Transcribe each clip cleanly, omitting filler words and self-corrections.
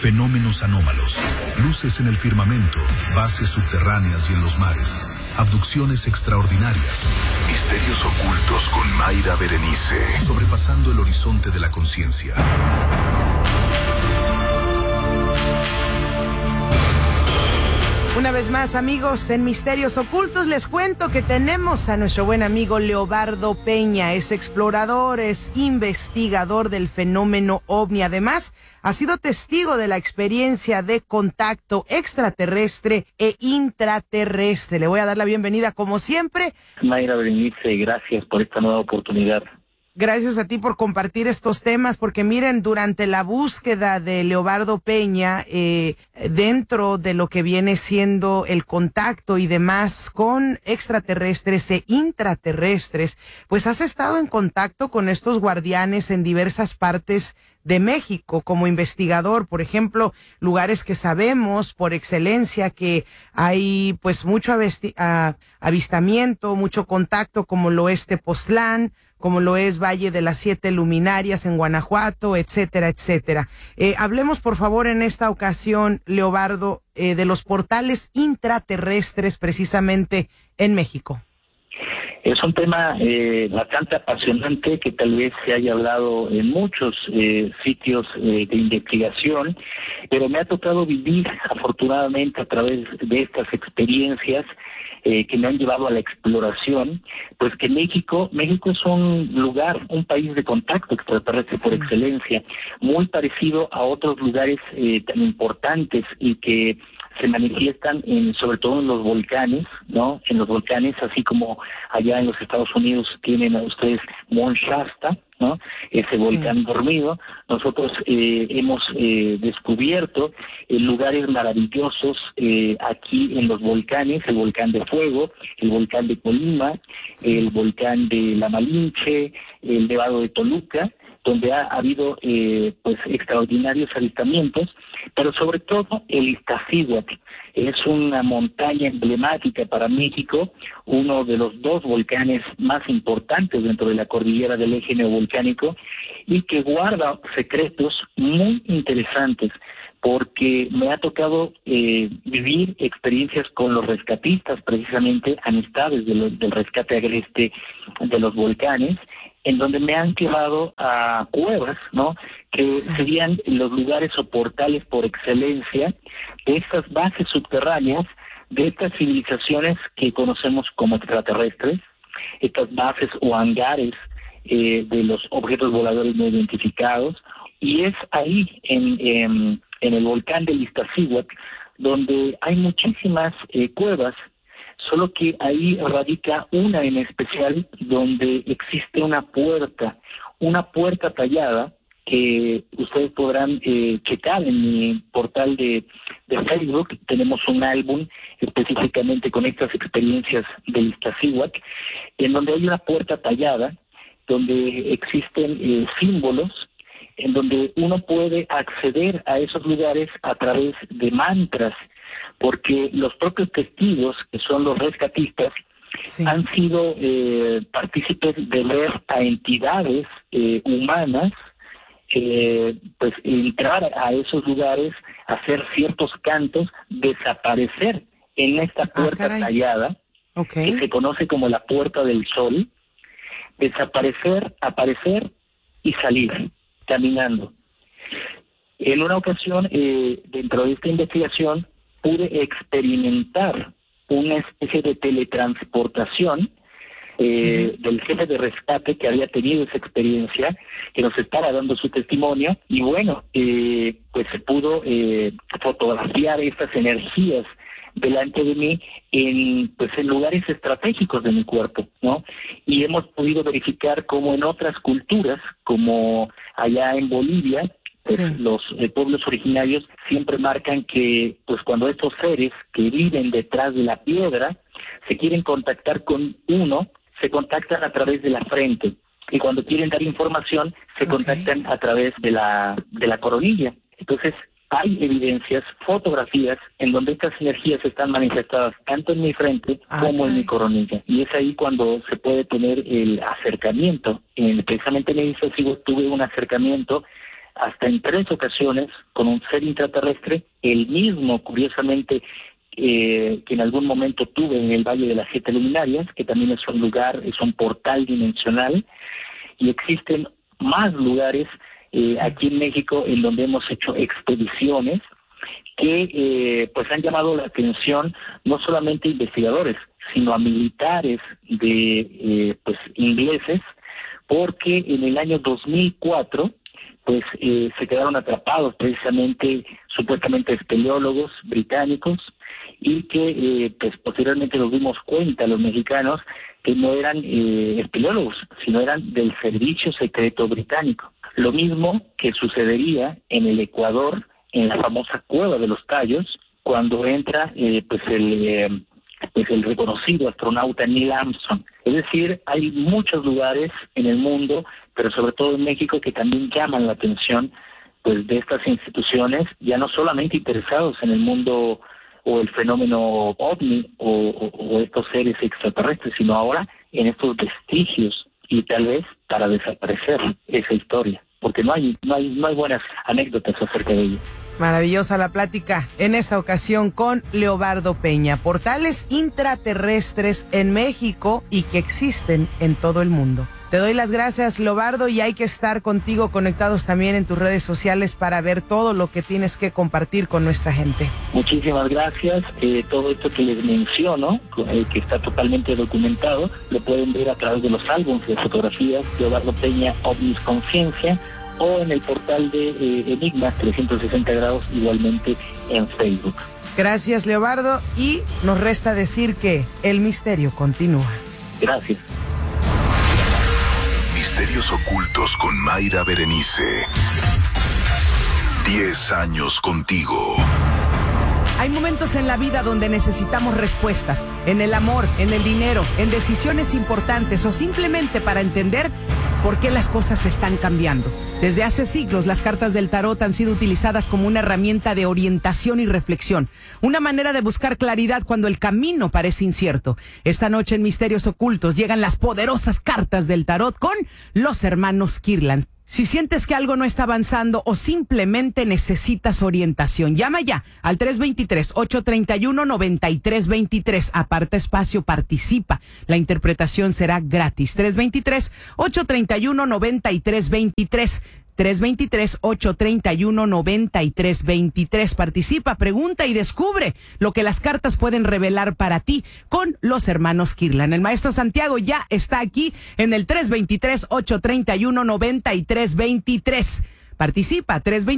Fenómenos anómalos, luces en el firmamento, bases subterráneas y en los mares, abducciones extraordinarias, misterios ocultos con Mayra Berenice, sobrepasando el horizonte de la conciencia. Una vez más, amigos, en Misterios Ocultos les cuento que tenemos a nuestro buen amigo Leobardo Peña. Es explorador, es investigador del fenómeno OVNI. Además, ha sido testigo de la experiencia de contacto extraterrestre e intraterrestre. Le voy a dar la bienvenida, como siempre. Mayra Berenice, gracias por esta nueva oportunidad. Gracias a ti por compartir estos temas, porque miren, durante la búsqueda de Leobardo Peña, dentro de lo que viene siendo el contacto y demás con extraterrestres e intraterrestres, pues has estado en contacto con estos guardianes en diversas partes de México como investigador, por ejemplo, lugares que sabemos por excelencia que hay pues mucho avistamiento, mucho contacto, como lo es Tepoztlán, como lo es Valle de las Siete Luminarias en Guanajuato, etcétera, etcétera. Hablemos, por favor, en esta ocasión, Leobardo, de los portales intraterrestres precisamente en México. Es un tema bastante apasionante que tal vez se haya hablado en muchos sitios de investigación, pero me ha tocado vivir afortunadamente a través de estas experiencias que me han llevado a la exploración, pues que México es un lugar, un país de contacto extraterrestre por excelencia, muy parecido a otros lugares tan importantes y que se manifiestan sobre todo en los volcanes, ¿no? En los volcanes, así como allá en los Estados Unidos tienen a ustedes Mount Shasta, ¿no? Ese volcán dormido. Nosotros hemos descubierto lugares maravillosos aquí en los volcanes, el volcán de Fuego, el volcán de Colima, el volcán de La Malinche, el Nevado de Toluca, donde ha habido pues extraordinarios avistamientos, pero sobre todo el Iztaccíhuatl. Es una montaña emblemática para México, uno de los dos volcanes más importantes dentro de la cordillera del eje neovolcánico y que guarda secretos muy interesantes, porque me ha tocado vivir experiencias con los rescatistas, precisamente amistades del rescate agreste de los volcanes, en donde me han llevado a cuevas, ¿no? Que serían los lugares o portales por excelencia de estas bases subterráneas, de estas civilizaciones que conocemos como extraterrestres, estas bases o hangares de los objetos voladores no identificados, y es ahí en el volcán del Iztaccíhuatl donde hay muchísimas cuevas, solo que ahí radica una en especial donde existe una puerta tallada que ustedes podrán checar en mi portal de Facebook. Tenemos un álbum específicamente con estas experiencias del Iztaccíhuatl, en donde hay una puerta tallada, donde existen símbolos, en donde uno puede acceder a esos lugares a través de mantras, porque los propios testigos, que son los rescatistas, han sido partícipes de ver a entidades humanas, pues entrar a esos lugares, hacer ciertos cantos, desaparecer en esta puerta tallada, que se conoce como la Puerta del Sol, desaparecer, aparecer y salir caminando. En una ocasión, dentro de esta investigación, pude experimentar una especie de teletransportación del jefe de rescate que había tenido esa experiencia, que nos estaba dando su testimonio, y bueno, pues se pudo fotografiar estas energías delante de mí en lugares estratégicos de mi cuerpo, ¿no? Y hemos podido verificar cómo en otras culturas, como allá en Bolivia, pues los pueblos originarios siempre marcan que pues cuando estos seres que viven detrás de la piedra se quieren contactar con uno, se contactan a través de la frente, y cuando quieren dar información se contactan a través de la coronilla. Entonces hay evidencias, fotografías en donde estas energías están manifestadas tanto en mi frente como en mi coronilla, y es ahí cuando se puede tener el acercamiento. Precisamente en el Iztaccíhuatl tuve un acercamiento hasta en 3 ocasiones con un ser intraterrestre, el mismo, curiosamente, que en algún momento tuve en el Valle de las 7 Luminarias, que también es un lugar, es un portal dimensional, y existen más lugares aquí en México en donde hemos hecho expediciones que pues han llamado la atención no solamente a investigadores, sino a militares de pues ingleses, porque en el año 2004 pues se quedaron atrapados precisamente supuestamente espeleólogos británicos, y que pues posteriormente nos dimos cuenta los mexicanos que no eran espeleólogos, sino eran del servicio secreto británico. Lo mismo que sucedería en el Ecuador, en la famosa Cueva de los Tallos, cuando entra pues el reconocido astronauta Neil Armstrong. Es decir, hay muchos lugares en el mundo, pero sobre todo en México, que también llaman la atención pues de estas instituciones, ya no solamente interesados en el mundo o el fenómeno ovni o estos seres extraterrestres, sino ahora en estos vestigios, y tal vez para desaparecer esa historia, porque no hay buenas anécdotas acerca de ello. Maravillosa la plática en esta ocasión con Leobardo Peña. Portales intraterrestres en México y que existen en todo el mundo. Te doy las gracias, Leobardo, y hay que estar contigo conectados también en tus redes sociales para ver todo lo que tienes que compartir con nuestra gente. Muchísimas gracias. Todo esto que les menciono, que está totalmente documentado, lo pueden ver a través de los álbumes de fotografías Leobardo Peña OVNIS Conciencia, o en el portal de Enigmas 360 grados, igualmente en Facebook. Gracias, Leobardo, y nos resta decir que el misterio continúa. Gracias. Misterios ocultos con Mayra Berenice. 10 años contigo. Hay momentos en la vida donde necesitamos respuestas, en el amor, en el dinero, en decisiones importantes o simplemente para entender por qué las cosas están cambiando. Desde hace siglos, las cartas del tarot han sido utilizadas como una herramienta de orientación y reflexión, una manera de buscar claridad cuando el camino parece incierto. Esta noche en Misterios Ocultos llegan las poderosas cartas del tarot con los hermanos Kirlan. Si sientes que algo no está avanzando o simplemente necesitas orientación, llama ya al 323-831-9323. Aparta espacio, participa. La interpretación será gratis. 323-831-9323. 323-831-9323. Participa, pregunta y descubre lo que las cartas pueden revelar para ti con los hermanos Kirlan. El maestro Santiago ya está aquí en el 323-831-9323. Participa,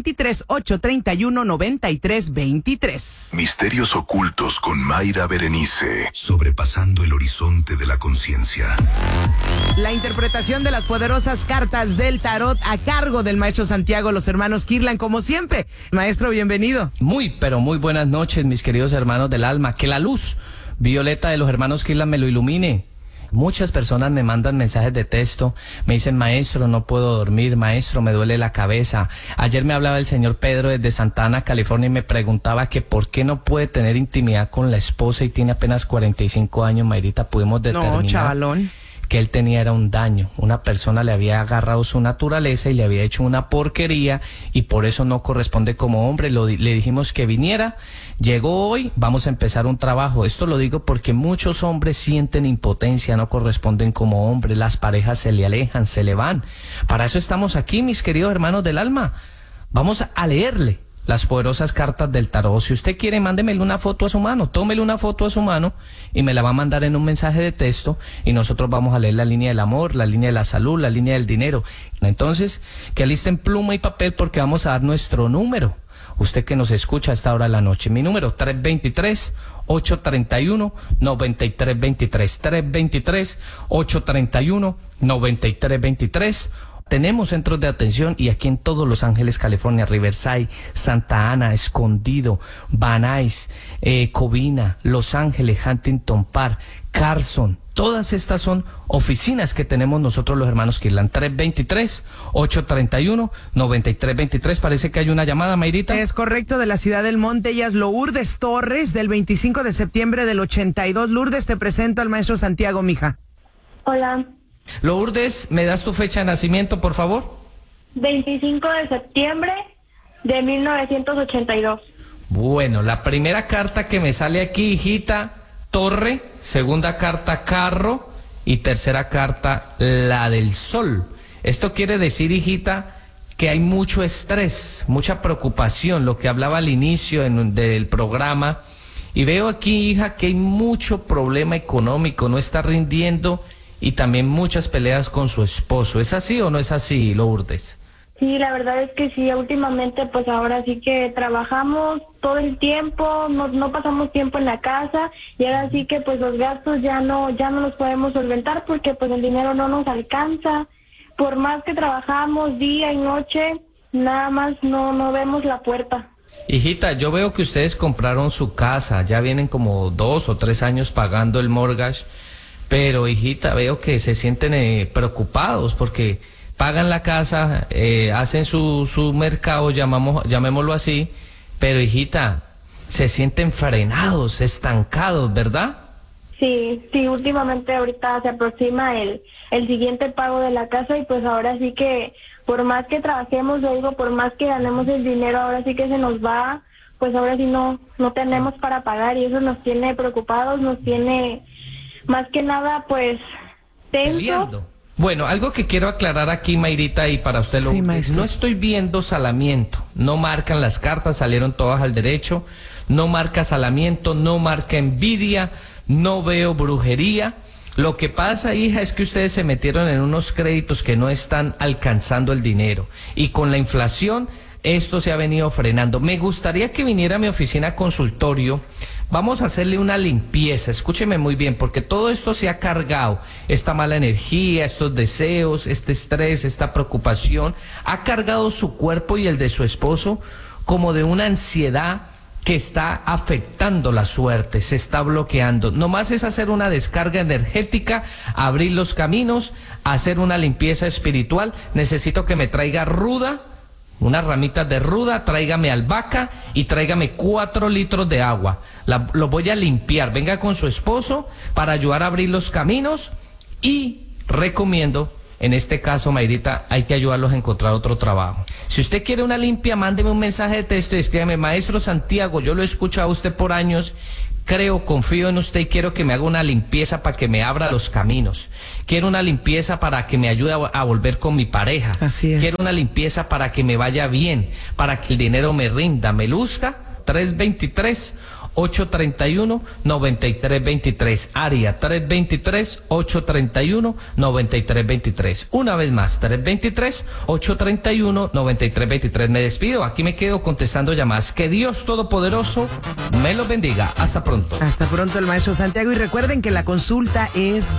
323-831-9323. Misterios ocultos con Mayra Berenice. Sobrepasando el horizonte de la conciencia. La interpretación de las poderosas cartas del tarot a cargo del maestro Santiago, los hermanos Kirlan, como siempre. Maestro, bienvenido. Pero muy buenas noches, mis queridos hermanos del alma. Que la luz violeta de los hermanos Kirlan me lo ilumine. Muchas personas me mandan mensajes de texto, me dicen: maestro, no puedo dormir, maestro, me duele la cabeza. Ayer me hablaba el señor Pedro desde Santa Ana, California, y me preguntaba que por qué no puede tener intimidad con la esposa y tiene apenas 45 años, Mayrita. Pudimos determinar. No, chavalón. Que él tenía era un daño. Una persona le había agarrado su naturaleza y le había hecho una porquería, y por eso no corresponde como hombre. Le dijimos que viniera, llegó hoy, vamos a empezar un trabajo. Esto lo digo porque muchos hombres sienten impotencia, no corresponden como hombres, las parejas se le alejan, se le van. Para eso estamos aquí, mis queridos hermanos del alma. Vamos a leerle las poderosas cartas del tarot. Si usted quiere, mándemele una foto a su mano, tómele una foto a su mano y me la va a mandar en un mensaje de texto, y nosotros vamos a leer la línea del amor, la línea de la salud, la línea del dinero. Entonces, que alisten pluma y papel porque vamos a dar nuestro número. Usted que nos escucha a esta hora de la noche, mi número 323-831-9323, 323-831-9323. Tenemos centros de atención y aquí en todos Los Ángeles, California, Riverside, Santa Ana, Escondido, Van Nuys, Covina, Los Ángeles, Huntington Park, Carson. Todas estas son oficinas que tenemos nosotros los hermanos Kirlan. 323-831-9323. Parece que hay una llamada, Mayrita. Es correcto, de la ciudad del Monte. Ella es Lourdes Torres, del 25 de septiembre del 82. Lourdes, te presento al maestro Santiago, mija. Hola. Lourdes, ¿me das tu fecha de nacimiento, por favor? 25 de septiembre de 1982. Bueno, la primera carta que me sale aquí, hijita, torre, segunda carta, carro, y tercera carta, la del sol. Esto quiere decir, hijita, que hay mucho estrés, mucha preocupación, lo que hablaba al inicio del programa. Y veo aquí, hija, que hay mucho problema económico, no está rindiendo, y también muchas peleas con su esposo. ¿Es así o no es así, Lourdes? Sí, la verdad es que sí, últimamente pues ahora sí que trabajamos todo el tiempo, no pasamos tiempo en la casa y ahora sí que pues los gastos ya no los podemos solventar porque pues el dinero no nos alcanza. Por más que trabajamos día y noche, nada más no vemos la puerta. Hijita, yo veo que ustedes compraron su casa, ya vienen como 2 o 3 años pagando el mortgage, pero hijita, veo que se sienten preocupados porque pagan la casa, hacen su mercado, llamémoslo así, pero hijita, se sienten frenados, estancados, ¿verdad? Sí, últimamente ahorita se aproxima el siguiente pago de la casa y pues ahora sí que por más que trabajemos, le digo, por más que ganemos el dinero, ahora sí que se nos va, pues ahora sí no tenemos para pagar y eso nos tiene preocupados, nos tiene más que nada pues tenso. Peleando. Bueno, algo que quiero aclarar aquí, Mayrita, y para usted, sí, no estoy viendo salamiento, no marcan las cartas, salieron todas al derecho, no marca salamiento, no marca envidia, no veo brujería. Lo que pasa, hija, es que ustedes se metieron en unos créditos que no están alcanzando el dinero y con la inflación esto se ha venido frenando. Me gustaría que viniera a mi oficina consultorio. Vamos a hacerle una limpieza, escúcheme muy bien, porque todo esto se ha cargado, esta mala energía, estos deseos, este estrés, esta preocupación, ha cargado su cuerpo y el de su esposo como de una ansiedad que está afectando la suerte, se está bloqueando. Nomás es hacer una descarga energética, abrir los caminos, hacer una limpieza espiritual. Necesito que me traiga ruda, unas ramitas de ruda, tráigame albahaca y tráigame 4 litros de agua. Lo voy a limpiar. Venga con su esposo para ayudar a abrir los caminos y recomiendo, en este caso, Mayrita, hay que ayudarlos a encontrar otro trabajo. Si usted quiere una limpia, mándeme un mensaje de texto y escríbame: Maestro Santiago, yo lo he escuchado a usted por años, confío en usted y quiero que me haga una limpieza para que me abra los caminos. Quiero una limpieza para que me ayude a volver con mi pareja. Así es. Quiero una limpieza para que me vaya bien, para que el dinero me rinda, me luzca. 323-831-9323, área 323-831-9323. Una vez más, 323-831-9323. Me despido, aquí me quedo contestando llamadas. Que Dios Todopoderoso me los bendiga. Hasta pronto. Hasta pronto, el maestro Santiago. Y recuerden que la consulta es